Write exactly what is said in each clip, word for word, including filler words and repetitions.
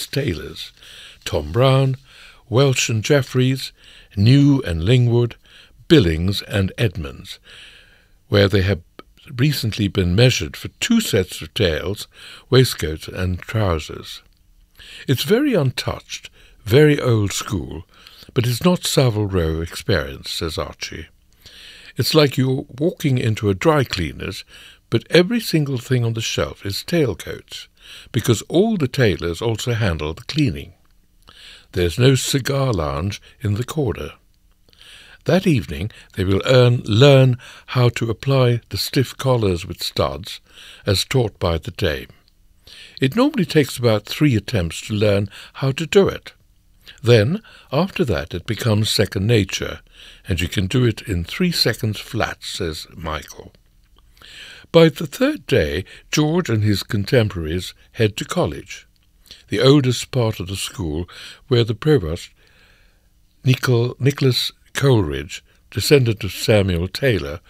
tailors, Tom Brown, Welsh and Jeffreys, New and Lingwood, Billings and Edmonds, where they have recently been measured for two sets of tails, waistcoats and trousers. It's very untouched, very old school, but it's not Savile Row experience, says Archie. It's like you're walking into a dry cleaner's, but every single thing on the shelf is tailcoats, because all the tailors also handle the cleaning. There's no cigar lounge in the corner. That evening they will earn, learn how to apply the stiff collars with studs, as taught by the dame. It normally takes about three attempts to learn how to do it. Then, after that, it becomes second nature, and you can do it in three seconds flat, says Michael. By the third day, George and his contemporaries head to college, the oldest part of the school, where the provost, Nicol- Nicholas Coleridge, descendant of Samuel Taylor,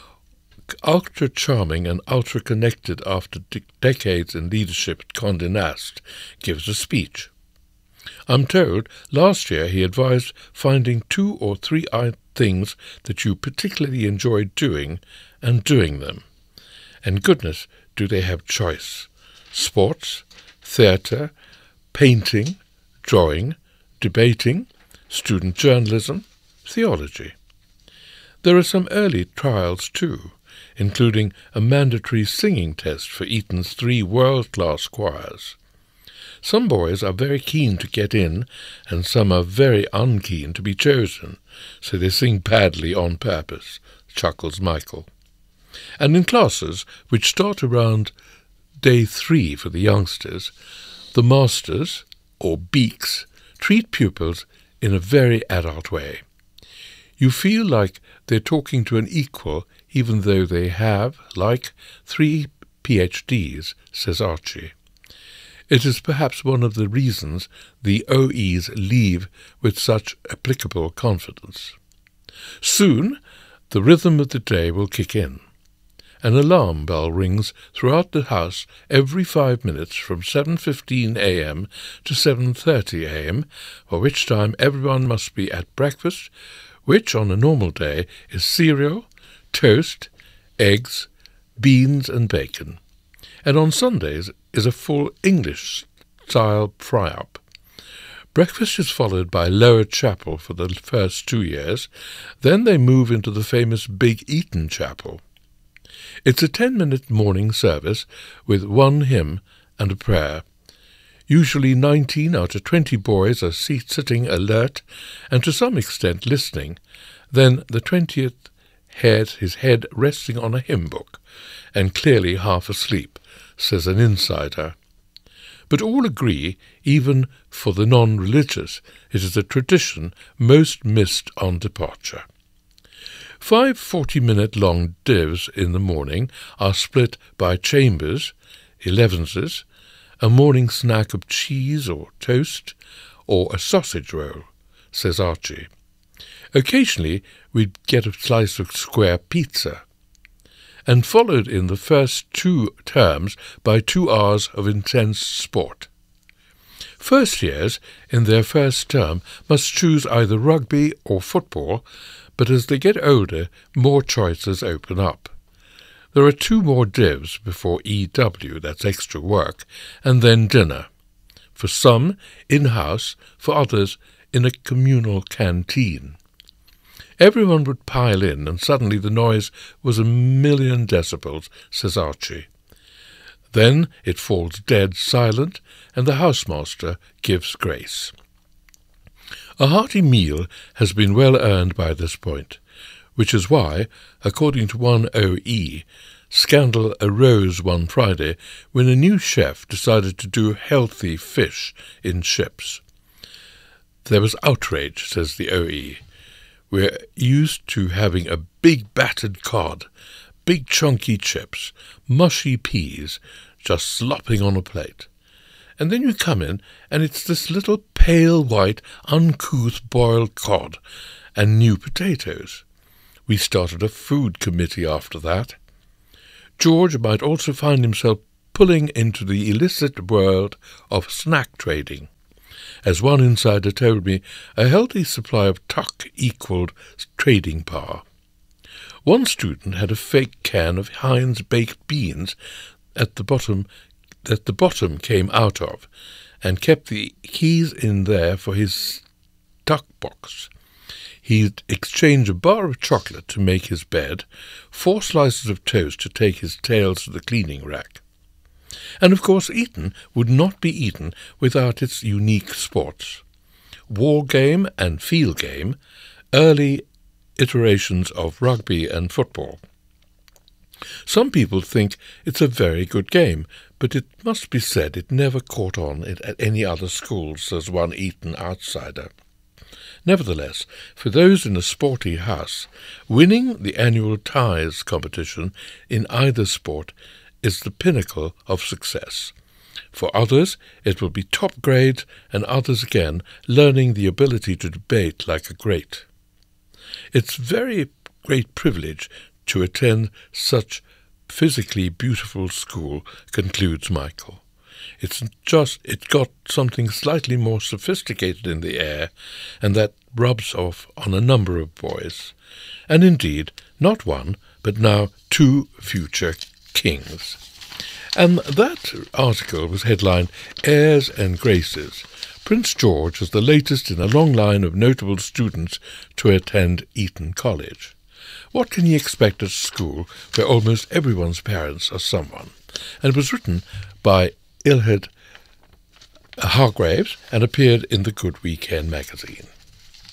ultra-charming and ultra-connected after de- decades in leadership at Condé Nast, gives a speech. I'm told last year he advised finding two or three things that you particularly enjoy doing and doing them. And goodness, do they have choice. Sports, theatre, painting, drawing, debating, student journalism, theology. There are some early trials too, including a mandatory singing test for Eton's three world-class choirs. Some boys are very keen to get in, and some are very unkeen to be chosen, so they sing badly on purpose, chuckles Michael. And in classes, which start around day three for the youngsters, the masters, or beaks, treat pupils in a very adult way. You feel like they're talking to an equal, even though they have, like, three P H Ds, says Archie. It is perhaps one of the reasons the O Es leave with such applicable confidence. Soon the rhythm of the day will kick in. An alarm bell rings throughout the house every five minutes from seven fifteen a m to seven thirty a m, for which time everyone must be at breakfast, which on a normal day is cereal, toast, eggs, beans and bacon, and on Sundays is a full English-style fry-up. Breakfast is followed by lower chapel for the first two years, then they move into the famous Big Eton Chapel. It's a ten-minute morning service with one hymn and a prayer. Usually nineteen out of twenty boys are seat sitting alert and to some extent listening. Then the twentieth had his head resting on a hymn book and clearly half asleep, says an insider. But all agree, even for the non-religious, it is a tradition most missed on departure. Five forty-minute-long divs in the morning are split by chambers, elevenses, a morning snack of cheese or toast, or a sausage roll, says Archie. Occasionally we'd get a slice of square pizza, and followed in the first two terms by two hours of intense sport. First years, in their first term, must choose either rugby or football, but as they get older, more choices open up. There are two more divs before E W, that's extra work, and then dinner. For some, in-house, for others, in a communal canteen. Everyone would pile in, and suddenly the noise was a million decibels, says Archie. Then it falls dead silent, and the housemaster gives grace. A hearty meal has been well earned by this point, which is why, according to one O E, scandal arose one Friday when a new chef decided to do healthy fish in ships. There was outrage, says the O E. We're used to having a big battered cod, big chunky chips, mushy peas, just slopping on a plate. And then you come in, and it's this little pale white, uncouth boiled cod and new potatoes. We started a food committee after that. George might also find himself pulling into the illicit world of snack trading. As one insider told me, a healthy supply of tuck equaled trading power. One student had a fake can of Heinz baked beans at the bottom that the bottom came out of, and kept the keys in there for his tuck box. He'd exchange a bar of chocolate to make his bed, four slices of toast to take his tails to the cleaning rack. And of course Eton would not be Eton without its unique sports. War game and field game, early iterations of rugby and football. Some people think it's a very good game, but it must be said it never caught on at any other school, says one Eton outsider. Nevertheless, for those in a sporty house, winning the annual ties competition in either sport is the pinnacle of success. For others, it will be top grades, and others again learning the ability to debate like a great. It's very great privilege to attend such physically beautiful school, concludes Michael. It's just it got something slightly more sophisticated in the air, and that rubs off on a number of boys, and indeed not one, but now two future kings. And that article was headlined Airs and Graces. Prince George is the latest in a long line of notable students to attend Eton College. What can you expect at a school where almost everyone's parents are someone? And it was written by Ilhad Hargraves and appeared in the Good Weekend magazine.